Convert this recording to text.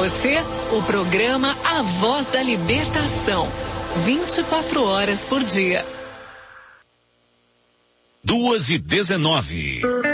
você, o programa A Voz da Libertação. 24 horas por dia. 2:19.